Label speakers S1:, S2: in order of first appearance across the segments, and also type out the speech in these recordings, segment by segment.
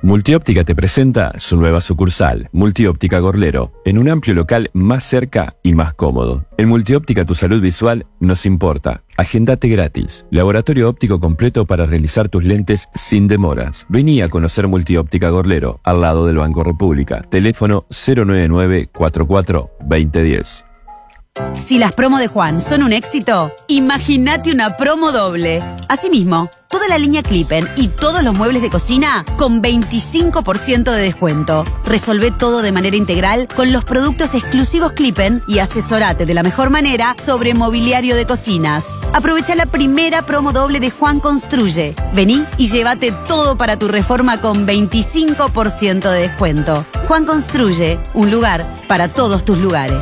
S1: Multióptica te presenta su nueva sucursal, Multióptica Gorlero, en un amplio local más cerca y más cómodo. En Multióptica tu salud visual nos importa. Agendate gratis. Laboratorio óptico completo para realizar tus lentes sin demoras. Vení a conocer Multióptica Gorlero, al lado del Banco República. Teléfono 099 44 2010.
S2: Si las promos de Juan son un éxito, imagínate una promo doble. Asimismo, toda la línea Clippen y todos los muebles de cocina con 25% de descuento. Resolvé todo de manera integral con los productos exclusivos Clippen y asesorate de la mejor manera sobre mobiliario de cocinas. Aprovecha la primera promo doble de Juan Construye. Vení y llévate todo para tu reforma con 25% de descuento. Juan Construye, un lugar para todos tus lugares.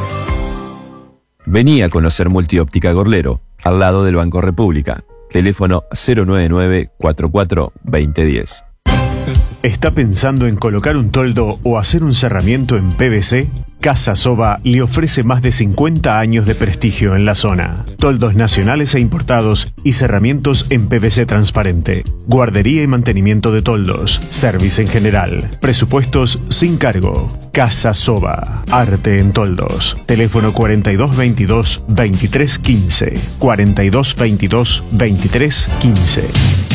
S1: Vení a conocer Multióptica Gorlero, al lado del Banco República. Teléfono 099 44 2010.
S3: ¿Está pensando en colocar un toldo o hacer un cerramiento en PVC? Casa Soba le ofrece más de 50 años de prestigio en la zona. Toldos nacionales e importados y cerramientos en PVC transparente. Guardería y mantenimiento de toldos. Service en general. Presupuestos sin cargo. Casa Soba. Arte en toldos. Teléfono 4222 2315. 4222 2315.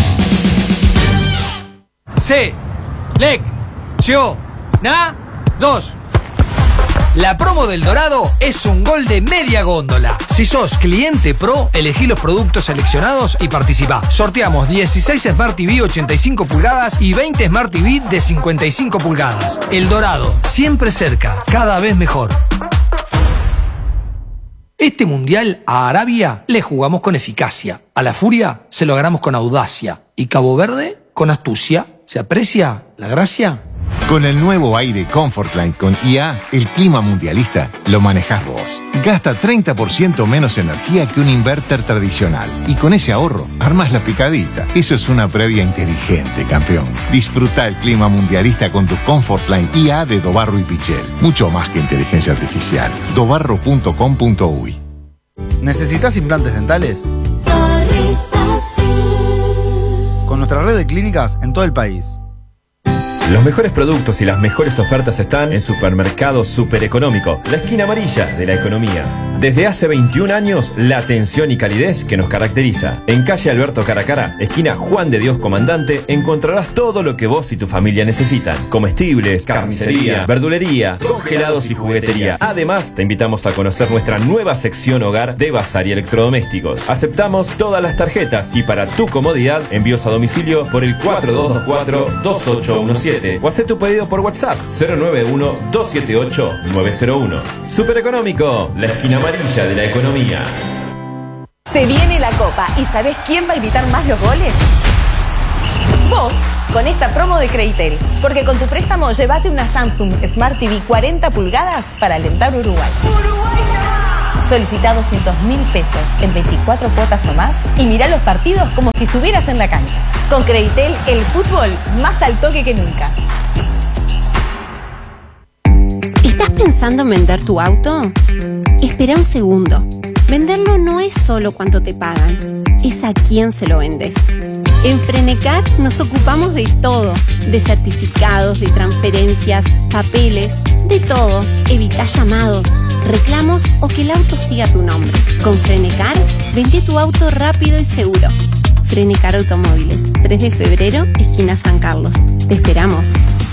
S4: Seleccionados. La promo del Dorado es un gol de media góndola. Si sos cliente pro, elegí los productos seleccionados y participá. Sorteamos 16 Smart TV 85 pulgadas y 20 Smart TV de 55 pulgadas. El Dorado, siempre cerca, cada vez mejor. Este mundial a Arabia le jugamos con eficacia. A la Furia se lo ganamos con audacia. Y Cabo Verde con astucia. ¿Se aprecia la gracia?
S5: Con el nuevo aire Comfortline con IA, el clima mundialista lo manejás vos. Gasta 30% menos energía que un inverter tradicional. Y con ese ahorro, armás la picadita. Eso es una previa inteligente, campeón. Disfruta el clima mundialista con tu Comfortline IA de Dobarro y Pichel. Mucho más que inteligencia artificial. dobarro.com.uy.
S6: ¿Necesitas implantes dentales? Con nuestra red de clínicas en todo el país.
S1: Los mejores productos y las mejores ofertas están en Supermercado Supereconómico, la esquina amarilla de la economía. Desde hace 21 años, la atención y calidez que nos caracteriza. En calle Alberto Caracara, esquina Juan de Dios Comandante, encontrarás todo lo que vos y tu familia necesitan. Comestibles, carnicería, verdulería, congelados y juguetería. Además, te invitamos a conocer nuestra nueva sección hogar de bazar y electrodomésticos. Aceptamos todas las tarjetas y para tu comodidad, envíos a domicilio por el 4224-2817. O haz tu pedido por WhatsApp 091-278-901. Supereconómico, la esquina amarilla de la economía.
S7: Se viene la Copa y ¿sabés quién va a gritar más los goles? Vos, con esta promo de Creditel. Porque con tu préstamo llévate una Samsung Smart TV 40 pulgadas para alentar Uruguay. Solicita 200.000 pesos en 24 cuotas o más y mirá los partidos como si estuvieras en la cancha. Con Creditel, el fútbol más al toque que nunca.
S8: ¿Estás pensando en vender tu auto? Espera un segundo. Venderlo no es solo cuánto te pagan, es a quién se lo vendes. En Frenecar nos ocupamos de todo, de certificados, de transferencias, papeles, de todo. Evita llamados, reclamos o que el auto siga tu nombre. Con Frenecar, vende tu auto rápido y seguro. Frenecar Automóviles, 3 de febrero, esquina San Carlos. Te esperamos.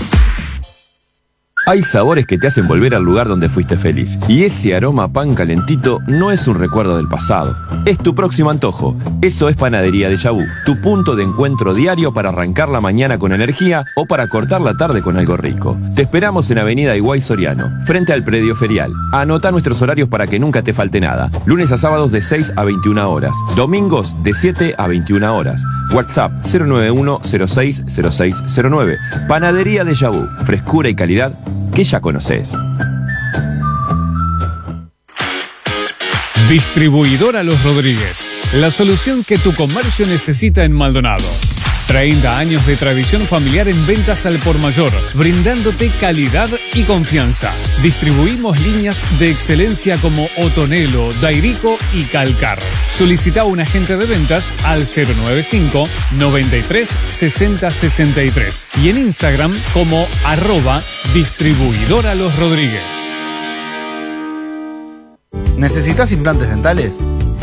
S1: Hay sabores que te hacen volver al lugar donde fuiste feliz. Y ese aroma a pan calentito no es un recuerdo del pasado. Es tu próximo antojo. Eso es Panadería Déjà Vu, tu punto de encuentro diario para arrancar la mañana con energía o para cortar la tarde con algo rico. Te esperamos en Avenida Higuay Soriano, frente al predio ferial. Anota nuestros horarios para que nunca te falte nada. Lunes a sábados de 6 a 21 horas. Domingos de 7 a 21 horas. WhatsApp 091-060609. Panadería Déjà Vu, frescura y calidad que ya conoces.
S9: Distribuidora Los Rodríguez, la solución que tu comercio necesita en Maldonado. 30 años de tradición familiar en ventas al por mayor, brindándote calidad y confianza. Distribuimos líneas de excelencia como Otonelo, Dairico y Calcar. Solicita un agente de ventas al 095 93 60 63 y en Instagram como @distribuidora Los Rodríguez.
S6: ¿Necesitas implantes dentales?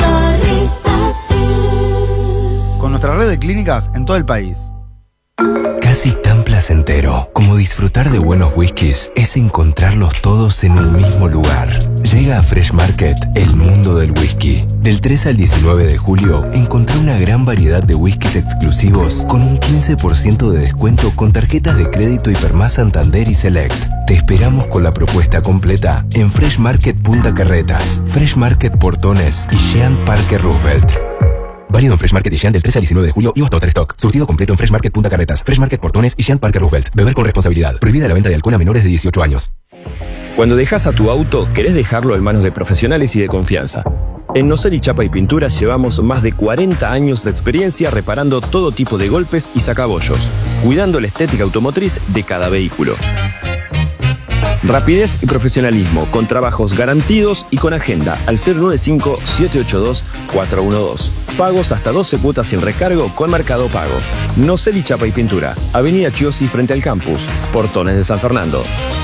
S6: Con nuestra red de clínicas en todo el país.
S10: Casi tan placentero como disfrutar de buenos whiskies es encontrarlos todos en un mismo lugar. Llega a Fresh Market el mundo del whisky. Del 13 al 19 de julio encontrá una gran variedad de whiskies exclusivos con un 15% de descuento con tarjetas de crédito Hipermás Santander y Select. Te esperamos con la propuesta completa en Fresh Market Punta Carretas, Fresh Market Portones y Jean Parque Roosevelt. Válido en Fresh Market y Jean del 13 al 19 de julio y hasta stock. Surtido completo en Fresh Market Punta Carretas, Fresh Market Portones y Jean Parque Roosevelt. Beber con responsabilidad. Prohibida la venta de alcohol a menores de 18 años.
S1: Cuando dejas a tu auto, querés dejarlo en manos de profesionales y de confianza. En Noceli Chapa y Pinturas llevamos más de 40 años de experiencia reparando todo tipo de golpes y sacabollos, cuidando la estética automotriz de cada vehículo. Rapidez y profesionalismo, con trabajos garantidos y con agenda al 095-782-412. Pagos hasta 12 cuotas sin recargo con Mercado Pago. Noceli Chapa y Pintura, Avenida Chiosi frente al campus, Portones de San Fernando.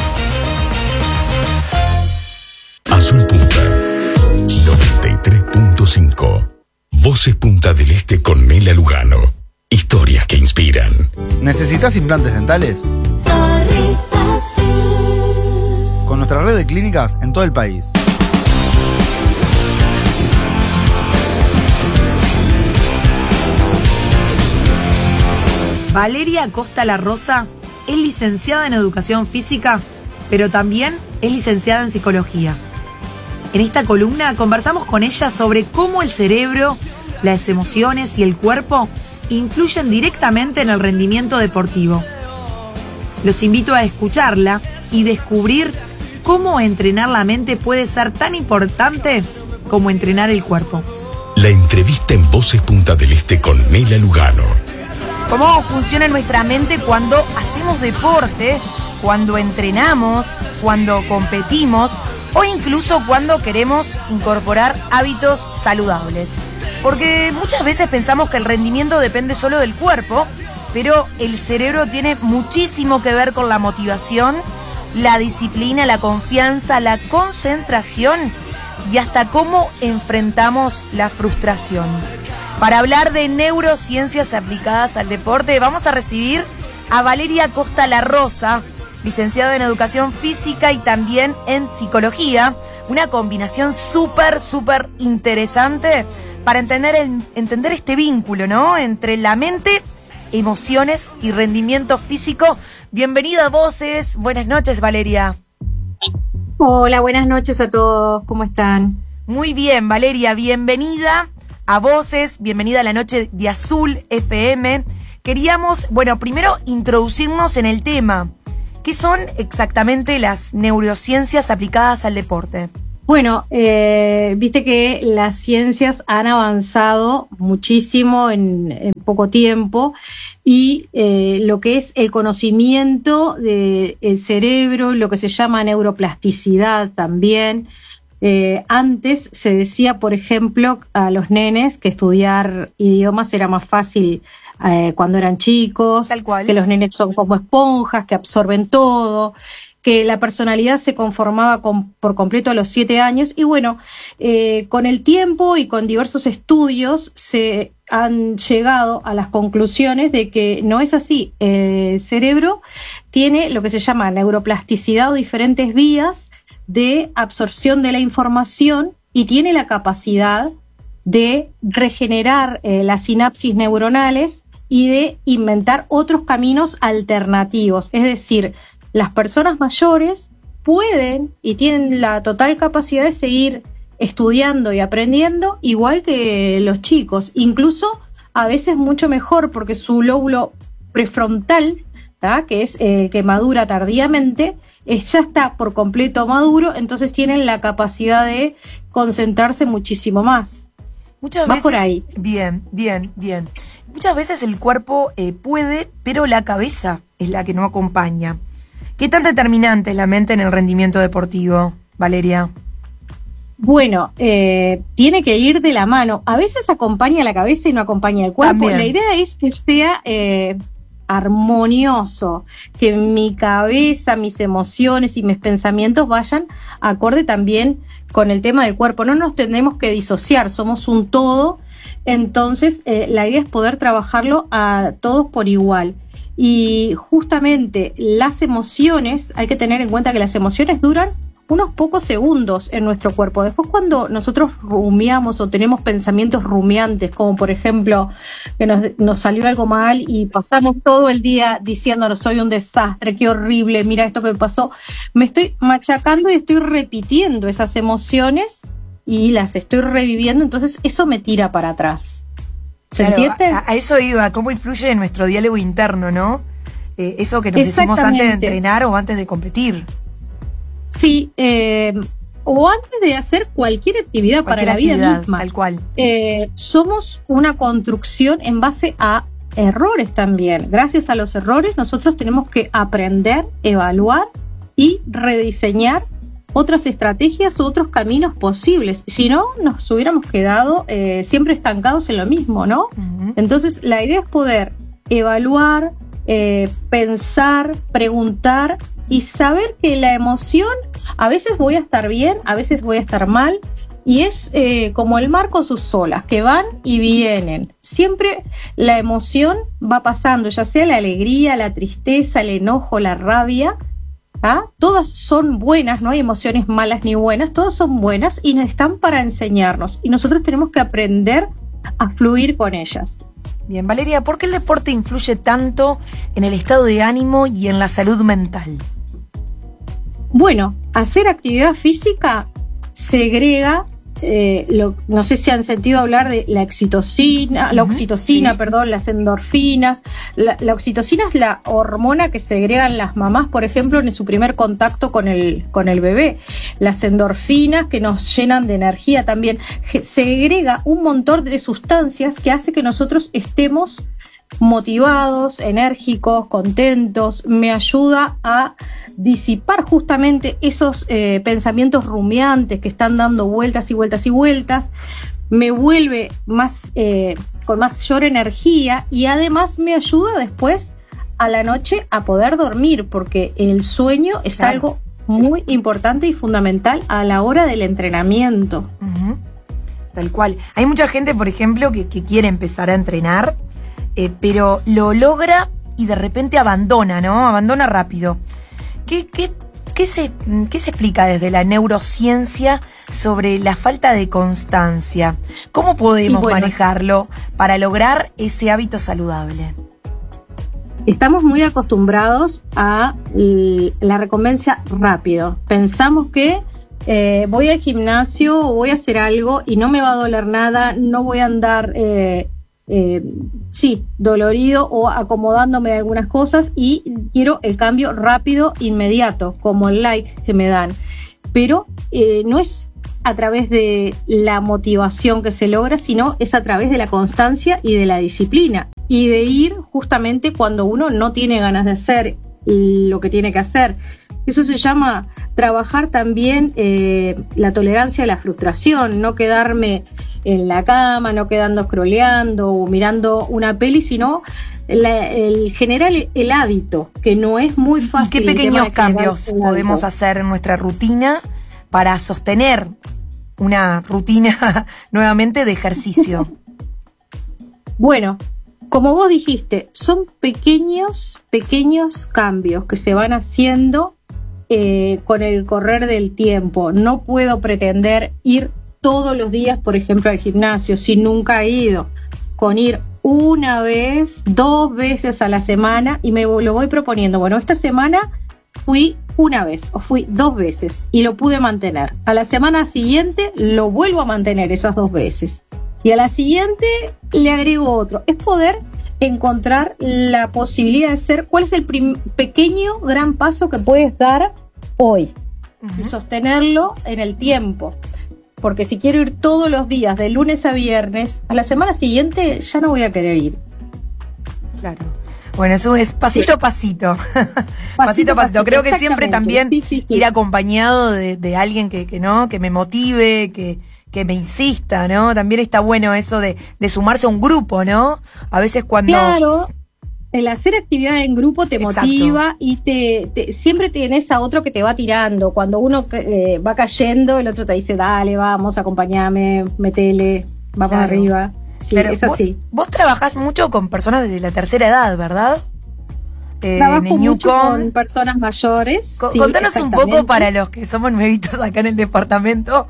S11: Azul Punta 93.5. Voces Punta del Este con Mela Lugano. Historias que inspiran.
S6: ¿Necesitas implantes dentales? Con nuestra red de clínicas en todo el país.
S12: Valeria Acosta La Rosa es licenciada en Educación Física, pero también es licenciada en Psicología. En esta columna conversamos con ella sobre cómo el cerebro, las emociones y el cuerpo influyen directamente en el rendimiento deportivo. Los invito a escucharla y descubrir cómo entrenar la mente puede ser tan importante como entrenar el cuerpo.
S11: La entrevista en Voces Punta del Este con Mela Lugano.
S12: ¿Cómo funciona nuestra mente cuando hacemos deporte, cuando entrenamos, cuando competimos o incluso cuando queremos incorporar hábitos saludables? Porque muchas veces pensamos que el rendimiento depende solo del cuerpo, pero el cerebro tiene muchísimo que ver con la motivación, la disciplina, la confianza, la concentración y hasta cómo enfrentamos la frustración. Para hablar de neurociencias aplicadas al deporte, vamos a recibir a Valeria Acosta La Rosa, licenciada en Educación Física y también en Psicología. Una combinación súper interesante para entender este vínculo, ¿no? Entre la mente, emociones y rendimiento físico. Bienvenida a Voces. Buenas noches, Valeria.
S13: Hola, buenas noches a todos. ¿Cómo están?
S12: Muy bien, Valeria. Bienvenida a Voces. Bienvenida a la noche de Azul FM. Queríamos, primero introducirnos en el tema. ¿Qué son exactamente las neurociencias aplicadas al deporte?
S13: Bueno, viste que las ciencias han avanzado muchísimo en poco tiempo y lo que es el conocimiento del cerebro, lo que se llama neuroplasticidad también. Antes se decía, por ejemplo, a los nenes que estudiar idiomas era más fácil cuando eran chicos, que los nenes son como esponjas, que absorben todo, que la personalidad se conformaba por completo a los 7 años. Y bueno, con el tiempo y con diversos estudios se han llegado a las conclusiones de que no es así. El cerebro tiene lo que se llama neuroplasticidad o diferentes vías de absorción de la información y tiene la capacidad de regenerar las sinapsis neuronales y de inventar otros caminos alternativos. Es decir, las personas mayores pueden y tienen la total capacidad de seguir estudiando y aprendiendo igual que los chicos, incluso a veces mucho mejor porque su lóbulo prefrontal, ¿tá?, que es el que madura tardíamente, ya está por completo maduro, entonces tienen la capacidad de concentrarse muchísimo más.
S12: Muchas
S13: Va
S12: veces,
S13: por ahí.
S12: Bien. Muchas veces el cuerpo puede, pero la cabeza es la que no acompaña. ¿Qué tan determinante es la mente en el rendimiento deportivo, Valeria?
S13: Bueno, tiene que ir de la mano. A veces acompaña la cabeza y no acompaña el cuerpo.
S12: También.
S13: La idea es que sea armonioso, que mi cabeza, mis emociones y mis pensamientos vayan acorde también con el tema del cuerpo. No nos tenemos que disociar, somos un todo. Entonces, la idea es poder trabajarlo a todos por igual. Y justamente las emociones, hay que tener en cuenta que las emociones duran unos pocos segundos en nuestro cuerpo. Después, cuando nosotros rumiamos o tenemos pensamientos rumiantes, como por ejemplo que nos salió algo mal y pasamos todo el día diciéndonos soy un desastre, qué horrible, mira esto que me pasó, me estoy machacando y estoy repitiendo esas emociones y las estoy reviviendo, entonces eso me tira para atrás. ¿Se entiende?
S12: A eso iba, cómo influye en nuestro diálogo interno, ¿no? Eso que nos decimos antes de entrenar o antes de competir.
S13: Sí, o antes de hacer cualquier actividad para la vida misma.
S12: Tal cual.
S13: Somos una construcción en base a errores también. Gracias a los errores nosotros tenemos que aprender, evaluar y rediseñar otras estrategias u otros caminos posibles. Si no, nos hubiéramos quedado siempre estancados en lo mismo, ¿no? Uh-huh. Entonces, la idea es poder evaluar, pensar, preguntar y saber que la emoción, a veces voy a estar bien, a veces voy a estar mal, y es como el mar con sus olas, que van y vienen. Siempre la emoción va pasando, ya sea la alegría, la tristeza, el enojo, la rabia, ¿ah? Todas son buenas, no hay emociones malas ni buenas, todas son buenas y están para enseñarnos, y nosotros tenemos que aprender a fluir con ellas.
S12: Bien, Valeria, ¿por qué el deporte influye tanto en el estado de ánimo y en la salud mental?
S13: Bueno, hacer actividad física segrega, no sé si han sentido hablar de la oxitocina, sí. Las endorfinas. La oxitocina es la hormona que segregan las mamás, por ejemplo, en su primer contacto con el bebé. Las endorfinas que nos llenan de energía también. Segrega un montón de sustancias que hace que nosotros estemos motivados, enérgicos, contentos. Me ayuda a disipar justamente esos pensamientos rumiantes que están dando vueltas y vueltas y vueltas. Me vuelve más con mayor energía y además me ayuda después a la noche a poder dormir, porque el sueño es algo muy importante y fundamental a la hora del entrenamiento.
S12: Uh-huh. Tal cual. Hay mucha gente, por ejemplo, que quiere empezar a entrenar, pero lo logra y de repente abandona, ¿no? Abandona rápido. ¿Qué se explica desde la neurociencia sobre la falta de constancia? ¿Cómo podemos manejarlo para lograr ese hábito saludable?
S13: Estamos muy acostumbrados a la recompensa rápido. Pensamos que voy al gimnasio o voy a hacer algo y no me va a doler nada, no voy a andar dolorido o acomodándome de algunas cosas, y quiero el cambio rápido, inmediato, como el like que me dan. Pero no es a través de la motivación que se logra, sino es a través de la constancia y de la disciplina, y de ir justamente cuando uno no tiene ganas de hacer lo que tiene que hacer. Eso se llama trabajar también la tolerancia a la frustración, no quedarme en la cama, no quedando scrolleando o mirando una peli, sino generar el hábito, que no es muy fácil.
S12: ¿Y qué pequeños cambios podemos hacer en nuestra rutina para sostener una rutina nuevamente de ejercicio?
S13: Bueno, como vos dijiste, son pequeños cambios que se van haciendo con el correr del tiempo. No puedo pretender ir todos los días, por ejemplo, al gimnasio, si nunca he ido. Con ir una vez, 2 veces a la semana, y lo voy proponiendo. Bueno, esta semana fui una vez o fui 2 veces y lo pude mantener. A la semana siguiente lo vuelvo a mantener esas 2 veces. Y a la siguiente le agrego otro. Es poder encontrar la posibilidad de ser, cuál es el pequeño gran paso que puedes dar hoy, y sostenerlo en el tiempo. porque si quiero ir todos los días, de lunes a viernes, a la semana siguiente ya no voy a querer ir.
S12: Claro. Bueno, eso es pasito a pasito. Pasito a pasito. Creo que siempre también ir acompañado de alguien que me motive, que me insista, ¿no? También está bueno eso de sumarse a un grupo, ¿no? A veces cuando...
S13: Claro, el hacer actividad en grupo te motiva y siempre tenés a otro que te va tirando. Cuando uno va cayendo, el otro te dice, dale, vamos, acompáñame, metele, vamos arriba. Sí, pero es así.
S12: Vos trabajás mucho con personas de la tercera edad, ¿verdad?
S13: Trabajo mucho con personas mayores.
S12: Contanos un poco para los que somos nuevitos acá en el departamento.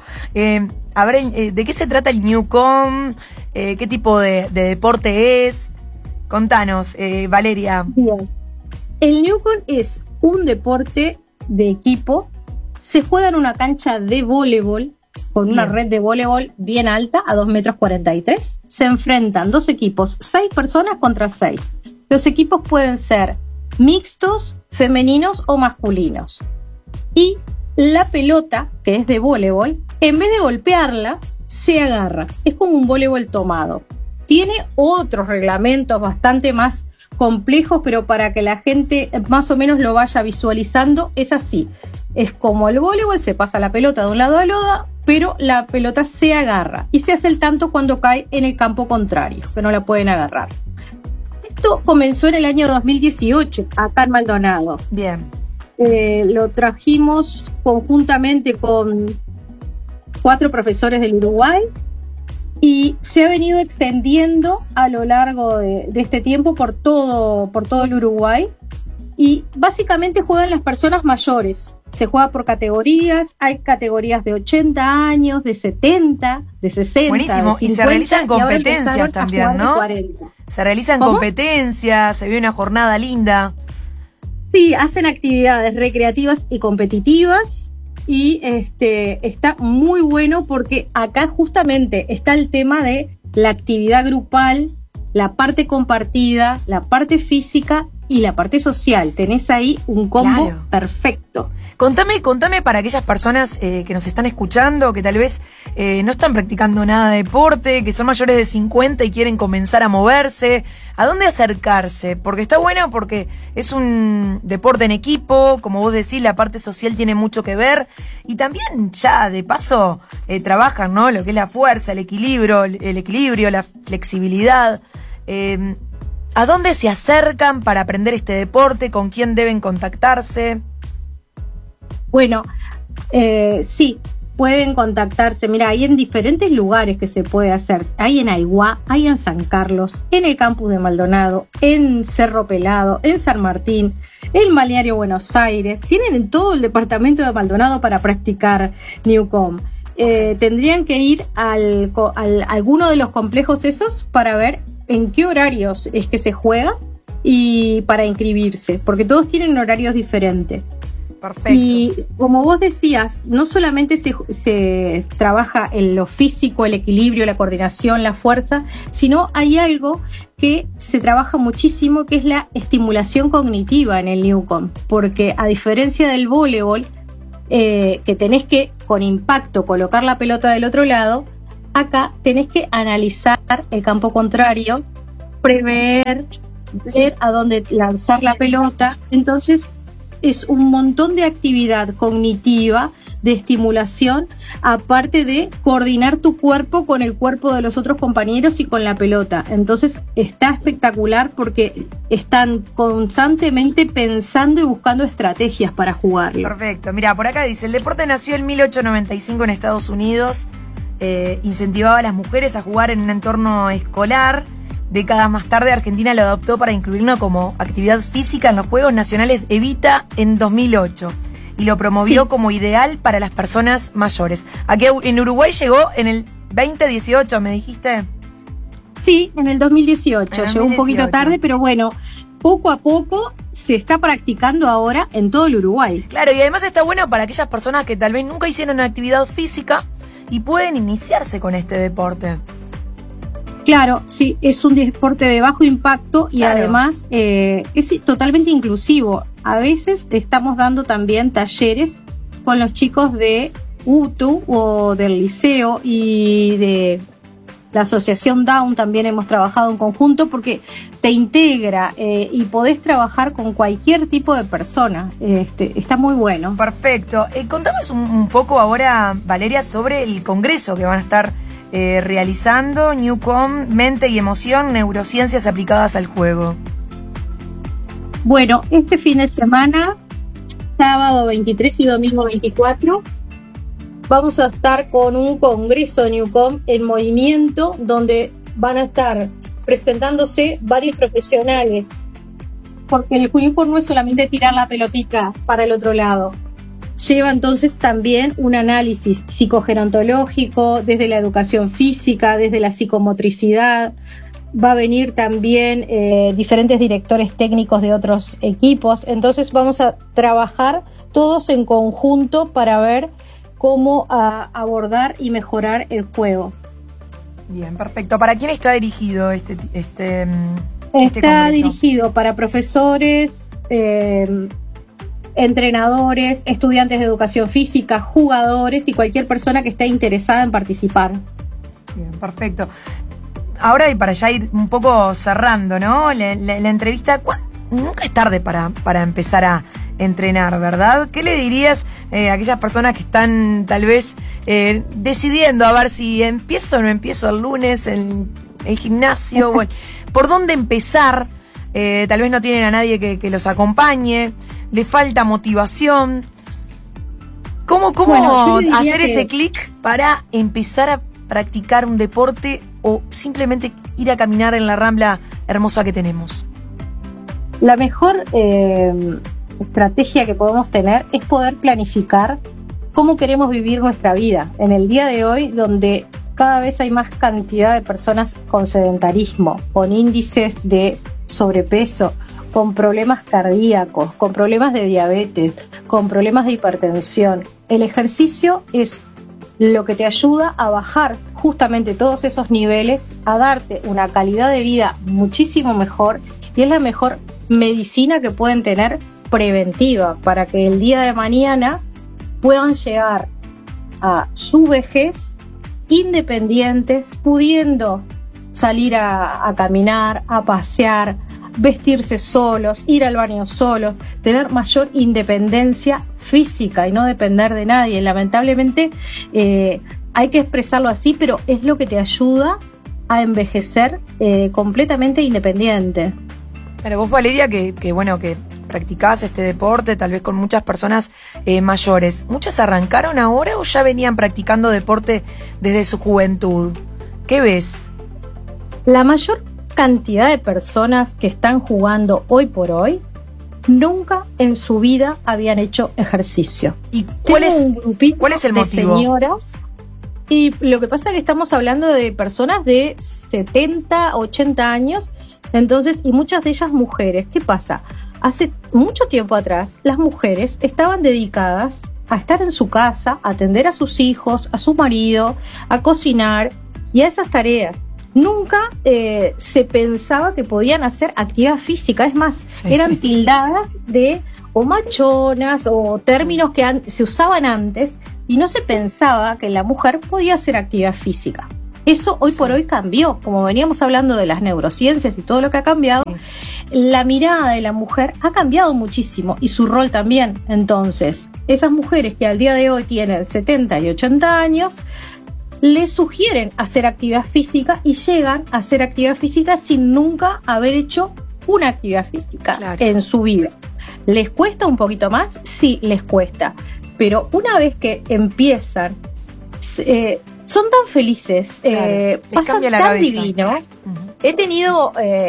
S12: A ver, ¿de qué se trata el Newcom? ¿Qué tipo de deporte es? Contanos, Valeria.
S13: Bien. El Newcom es un deporte de equipo. Se juega en una cancha de voleibol, con una red de voleibol bien alta, a 2,43 metros. Se enfrentan dos equipos, 6 personas contra 6. Los equipos pueden ser mixtos, femeninos o masculinos. Y la pelota, que es de voleibol, en vez de golpearla, se agarra. Es como un voleibol tomado. Tiene otros reglamentos bastante más complejos, pero para que la gente más o menos lo vaya visualizando, es así. Es como el voleibol, se pasa la pelota de un lado al otro, pero la pelota se agarra y se hace el tanto cuando cae en el campo contrario, que no la pueden agarrar. Esto comenzó en el año 2018, acá en Maldonado.
S12: Bien.
S13: Lo trajimos conjuntamente con 4 profesores del Uruguay y se ha venido extendiendo a lo largo de este tiempo por todo el Uruguay. Y básicamente juegan las personas mayores. Se juega por categorías, hay categorías de 80 años, de 70, de 60.
S12: Buenísimo,
S13: de 50,
S12: y se realizan competencias también, ¿no?
S13: 40.
S12: Se realizan competencias, se ve una jornada linda.
S13: Sí, hacen actividades recreativas y competitivas y está muy bueno porque acá justamente está el tema de la actividad grupal, la parte compartida, la parte física y la parte social. Tenés ahí un combo perfecto.
S12: Contame para aquellas personas que nos están escuchando, que tal vez no están practicando nada de deporte, que son mayores de 50 y quieren comenzar a moverse, ¿a dónde acercarse? Porque está bueno, porque es un deporte en equipo, como vos decís, la parte social tiene mucho que ver, y también ya de paso trabajan, ¿no? Lo que es la fuerza, el equilibrio, la flexibilidad. ¿A dónde se acercan para aprender este deporte? ¿Con quién deben contactarse?
S13: Bueno, sí, pueden contactarse. Mira, hay en diferentes lugares que se puede hacer. Hay en Aiguá, hay en San Carlos, en el campus de Maldonado, en Cerro Pelado, en San Martín, en Balneario Buenos Aires. Tienen en todo el departamento de Maldonado para practicar Newcom. Tendrían que ir a alguno de los complejos esos para ver en qué horarios es que se juega y para inscribirse, porque todos tienen horarios diferentes.
S12: Perfecto.
S13: Y como vos decías, no solamente se trabaja en lo físico, el equilibrio, la coordinación, la fuerza, sino hay algo que se trabaja muchísimo, que es la estimulación cognitiva en el Newcom, porque a diferencia del voleibol, que tenés que con impacto colocar la pelota del otro lado, acá tenés que analizar el campo contrario, prever, ver a dónde lanzar la pelota. Entonces es un montón de actividad cognitiva, de estimulación, aparte de coordinar tu cuerpo con el cuerpo de los otros compañeros y con la pelota. Entonces está espectacular porque están constantemente pensando y buscando estrategias para jugarlo.
S12: Perfecto. Mira, por acá dice, el deporte nació en 1895 en Estados Unidos, incentivaba a las mujeres a jugar en un entorno escolar. Décadas más tarde, Argentina lo adoptó para incluirlo como actividad física en los Juegos Nacionales Evita en 2008 y lo promovió como ideal para las personas mayores. Aquí en Uruguay llegó en el 2018, ¿me dijiste?
S13: Sí, en el 2018. Llegó un poquito tarde, pero bueno, poco a poco se está practicando ahora en todo el Uruguay.
S12: Claro, y además está bueno para aquellas personas que tal vez nunca hicieron actividad física y pueden iniciarse con este deporte.
S13: Claro, sí, es un deporte de bajo impacto y además es totalmente inclusivo. A veces estamos dando también talleres con los chicos de UTU o del liceo y de la asociación Down también hemos trabajado en conjunto porque te integra y podés trabajar con cualquier tipo de persona. Está muy bueno.
S12: Perfecto. Contame un poco ahora, Valeria, sobre el congreso que van a estar realizando, Newcom, Mente y Emoción, Neurociencias aplicadas al juego.
S13: Bueno, este fin de semana, sábado 23 y domingo 24, vamos a estar con un congreso Newcom en movimiento donde van a estar presentándose varios profesionales, porque el Newcom no es solamente tirar la pelotita para el otro lado, lleva entonces también un análisis psicogerontológico desde la educación física, desde la psicomotricidad. Va a venir también diferentes directores técnicos de otros equipos, entonces vamos a trabajar todos en conjunto para ver cómo abordar y mejorar el juego.
S12: Bien, perfecto. ¿Para quién está dirigido este
S13: Está
S12: congreso?
S13: dirigido para profesores, entrenadores, estudiantes de educación física, jugadores y cualquier persona que esté interesada en participar.
S12: Bien, perfecto. Ahora, y para ya ir un poco cerrando, ¿no? La entrevista, nunca es tarde para empezar a entrenar, ¿verdad? ¿Qué le dirías a aquellas personas que están tal vez decidiendo a ver si empiezo o no empiezo el lunes el gimnasio? Bueno, ¿por dónde empezar? Tal vez no tienen a nadie que los acompañe, le falta motivación. ¿Cómo hacer ese clic para empezar a practicar un deporte o simplemente ir a caminar en la rambla hermosa que tenemos?
S13: La mejor estrategia que podemos tener es poder planificar cómo queremos vivir nuestra vida en el día de hoy, donde cada vez hay más cantidad de personas con sedentarismo, con índices de sobrepeso, con problemas cardíacos, con problemas de diabetes, con problemas de hipertensión. El ejercicio es lo que te ayuda a bajar justamente todos esos niveles, a darte una calidad de vida muchísimo mejor, y es la mejor medicina que pueden tener preventiva para que el día de mañana puedan llegar a su vejez independientes, pudiendo salir a caminar, a pasear, vestirse solos, ir al baño solos, tener mayor independencia física y no depender de nadie. Lamentablemente hay que expresarlo así, pero es lo que te ayuda a envejecer completamente independiente.
S12: Pero vos, Valeria, que practicabas este deporte, tal vez con muchas personas mayores, ¿muchas arrancaron ahora o ya venían practicando deporte desde su juventud? ¿Qué ves?
S13: La mayor cantidad de personas que están jugando hoy por hoy nunca en su vida habían hecho ejercicio.
S12: ¿Y cuál es el motivo?
S13: Señoras, y lo que pasa es que estamos hablando de personas de 70, 80 años, entonces, y muchas de ellas mujeres. ¿Qué pasa? Hace mucho tiempo atrás, las mujeres estaban dedicadas a estar en su casa, a atender a sus hijos, a su marido, a cocinar y a esas tareas. Nunca se pensaba que podían hacer actividad física, es más, eran tildadas de o machonas o términos que se usaban antes y no se pensaba que la mujer podía hacer actividad física. Eso hoy por hoy cambió, como veníamos hablando de las neurociencias y todo lo que ha cambiado, la mirada de la mujer ha cambiado muchísimo y su rol también. Entonces, esas mujeres que al día de hoy tienen 70 y 80 años, les sugieren hacer actividad física y llegan a hacer actividad física sin nunca haber hecho una actividad física en su vida. ¿Les cuesta un poquito más? Sí, les cuesta. Pero una vez que empiezan, son tan felices, pasan tan divino. He tenido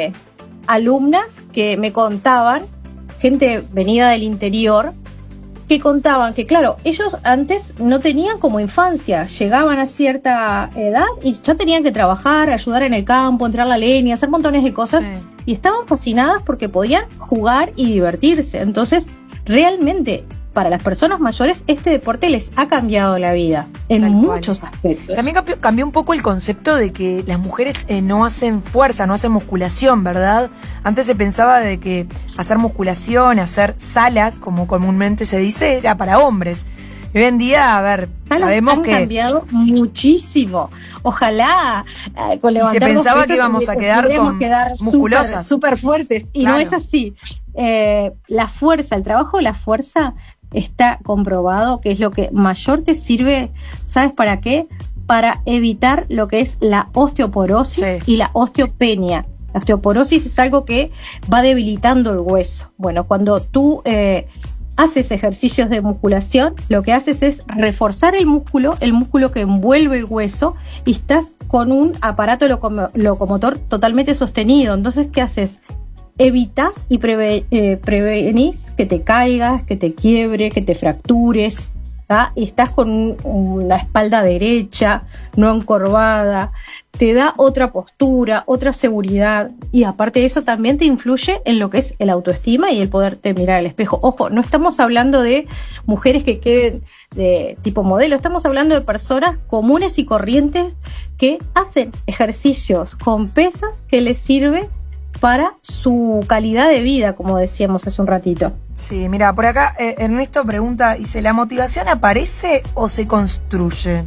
S13: alumnas que me contaban, gente venida del interior, que contaban que, claro, ellos antes no tenían como infancia, llegaban a cierta edad y ya tenían que trabajar, ayudar en el campo, entrar la leña, hacer montones de cosas, y estaban fascinadas porque podían jugar y divertirse. Entonces, realmente, para las personas mayores, este deporte les ha cambiado la vida en muchos aspectos.
S12: También cambió un poco el concepto de que las mujeres no hacen fuerza, no hacen musculación, ¿verdad? Antes se pensaba de que hacer musculación, hacer sala, como comúnmente se dice, era para hombres. Hoy en día, a ver, sabemos que...
S13: Han cambiado muchísimo. Ojalá con levantar
S12: se pensaba
S13: dos pesas
S12: que íbamos a quedar con musculosas.
S13: Súper fuertes. Y
S12: claro.
S13: No es así. La fuerza, el trabajo de la fuerza está comprobado que es lo que mayor te sirve. ¿Sabes para qué? Para evitar lo que es la osteoporosis y la osteopenia. La osteoporosis es algo que va debilitando el hueso. Bueno, cuando tú haces ejercicios de musculación, lo que haces es reforzar el músculo que envuelve el hueso, y estás con un aparato locomotor totalmente sostenido. Entonces, ¿qué haces? Evitas y prevenís que te caigas, que te quiebre, que te fractures, ¿tá? Y estás con una espalda derecha, no encorvada, te da otra postura, otra seguridad, y aparte de eso también te influye en lo que es el autoestima y el poderte mirar al espejo. Ojo, no estamos hablando de mujeres que queden de tipo modelo, estamos hablando de personas comunes y corrientes que hacen ejercicios con pesas que les sirve para su calidad de vida, como decíamos hace un ratito.
S12: Sí, mira, por acá Ernesto pregunta, dice, ¿la motivación aparece o se construye?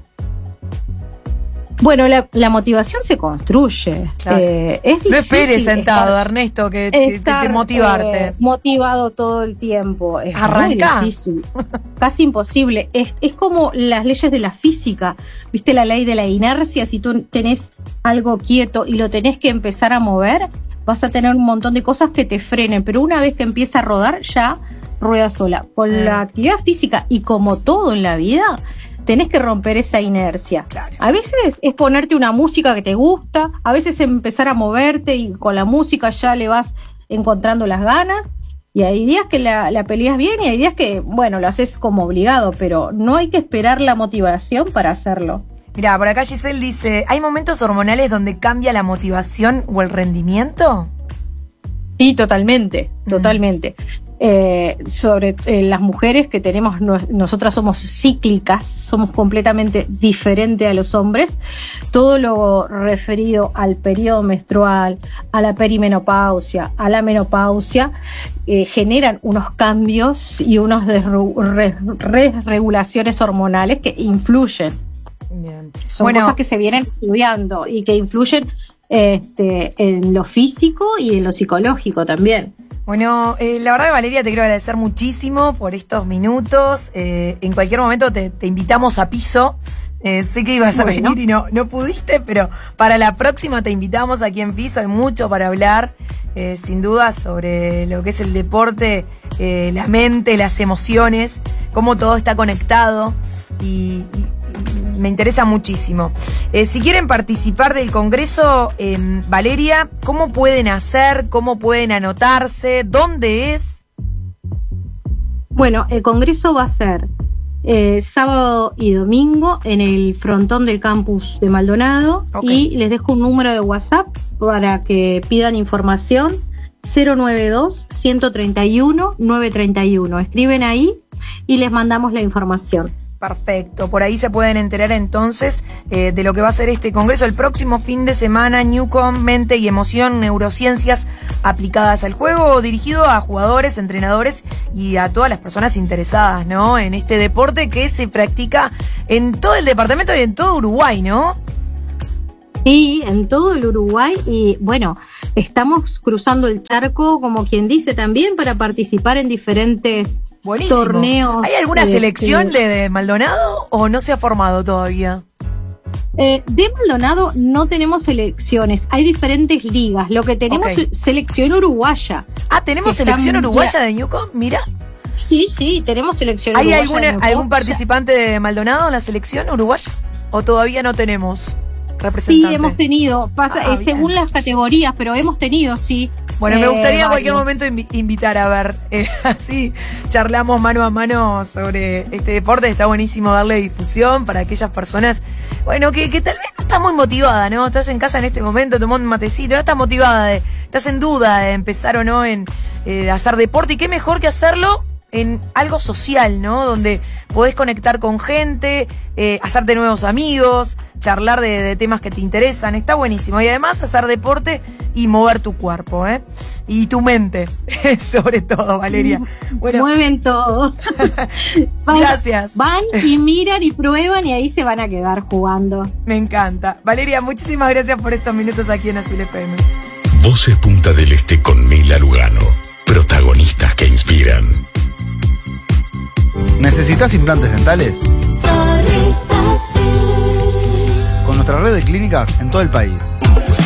S13: Bueno, la motivación se construye.
S12: Claro.
S13: Es difícil.
S12: No esperes sentado, Ernesto, que te motivarte.
S13: Motivado todo el tiempo. Es
S12: Arrancá.
S13: muy difícil. Casi imposible. Es como las leyes de la física. ¿Viste la ley de la inercia? Si tú tenés algo quieto y lo tenés que empezar a mover, vas a tener un montón de cosas que te frenen. Pero una vez que empieza a rodar, ya rueda sola. Con la actividad física y como todo en la vida, tenés que romper esa inercia. Claro. A veces es ponerte una música que te gusta, a veces empezar a moverte y con la música ya le vas encontrando las ganas, y hay días que la peleas bien y hay días que, bueno, lo haces como obligado, pero no hay que esperar la motivación para hacerlo.
S12: Mirá, por acá Giselle dice, ¿hay momentos hormonales donde cambia la motivación o el rendimiento?
S13: Sí, totalmente. Sobre las mujeres que tenemos, nosotras somos cíclicas, somos completamente diferentes a los hombres. Todo lo referido al periodo menstrual, a la perimenopausia, a la menopausia, generan unos cambios y unas desregulaciones hormonales que influyen.
S12: Bien.
S13: Son cosas que se vienen estudiando y que influyen en lo físico y en lo psicológico también.
S12: Bueno, la verdad, Valeria, te quiero agradecer muchísimo por estos minutos. En cualquier momento te invitamos a piso. Sé que ibas a venir y no pudiste, pero para la próxima te invitamos aquí en piso. Hay mucho para hablar, sin duda, sobre lo que es el deporte, la mente, las emociones, cómo todo está conectado y me interesa muchísimo. Si quieren participar del Congreso, Valeria, ¿cómo pueden hacer? ¿Cómo pueden anotarse? ¿Dónde es?
S13: Bueno, el Congreso va a ser sábado y domingo en el frontón del campus de Maldonado. Okay. Y les dejo un número de WhatsApp para que pidan información, 092-131-931. Escriben ahí y les mandamos la información.
S12: Perfecto, por ahí se pueden enterar entonces de lo que va a ser este congreso el próximo fin de semana, Newcom, Mente y Emoción, Neurociencias aplicadas al juego, dirigido a jugadores, entrenadores y a todas las personas interesadas, ¿no? En este deporte que se practica en todo el departamento y en todo Uruguay, ¿no?
S13: Sí, en todo el Uruguay, y bueno, estamos cruzando el charco, como quien dice, también para participar en diferentes torneos.
S12: ¿Hay alguna selección de Maldonado o no se ha formado todavía?
S13: De Maldonado no tenemos selecciones, hay diferentes ligas. Lo que tenemos es selección uruguaya.
S12: Ah, ¿tenemos selección uruguaya de Newcom? Mira.
S13: Sí, tenemos selección
S12: ¿Hay
S13: uruguaya.
S12: ¿Hay algún participante de Maldonado en la selección uruguaya? ¿O todavía no tenemos representantes?
S13: Sí, hemos tenido, según las categorías, pero hemos tenido, sí.
S12: Bueno, me gustaría en cualquier momento invitar a ver, así charlamos mano a mano sobre este deporte. Está buenísimo darle difusión para aquellas personas, bueno, que tal vez no está muy motivada, ¿no? Estás en casa en este momento tomando un matecito, no estás motivada, estás en duda de empezar o no en hacer deporte, y qué mejor que hacerlo en algo social, ¿no? Donde podés conectar con gente, hacerte nuevos amigos, charlar de temas que te interesan. Está buenísimo. Y además hacer deporte y mover tu cuerpo, y tu mente, sobre todo, Valeria. Bueno,
S13: mueven todo.
S12: Gracias.
S13: Van y miran y prueban y ahí se van a quedar jugando.
S12: Me encanta. Valeria, muchísimas gracias por estos minutos aquí en Azul FM.
S11: Voces Punta del Este con Mela Lugano. Protagonistas que inspiran.
S6: ¿Necesitas implantes dentales? Con nuestra red de clínicas en todo el país.